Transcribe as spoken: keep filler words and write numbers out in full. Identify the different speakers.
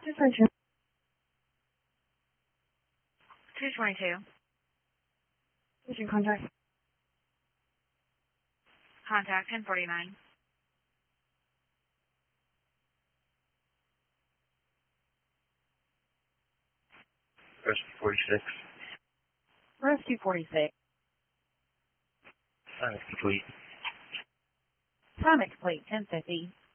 Speaker 1: two twenty-two.
Speaker 2: two twenty-two.
Speaker 1: Mission contact.
Speaker 2: Contact ten forty-nine.
Speaker 3: Rescue forty-six.
Speaker 1: Rescue forty-six.
Speaker 3: Uh, complete.
Speaker 1: Time complete, ten fifty.